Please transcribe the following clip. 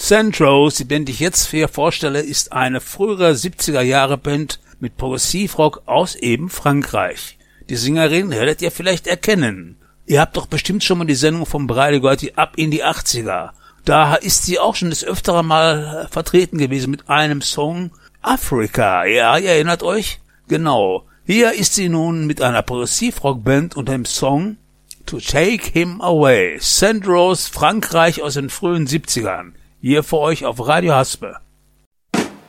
Sandrose, die Band, die ich jetzt hier vorstelle, ist eine frühere 70er-Jahre-Band mit Progressivrock aus eben Frankreich. Die Sängerin werdet ihr vielleicht erkennen. Ihr habt doch bestimmt schon mal die Sendung vom Breide gehört, die Ab in die 80er. Da ist sie auch schon das öftere Mal vertreten gewesen mit einem Song Africa. Ja, ihr erinnert euch? Genau. Hier ist sie nun mit einer Progressivrock-Band und dem Song To Take Him Away. Sandrose, Frankreich aus den frühen 70ern. Hier für euch auf Radio Haspe.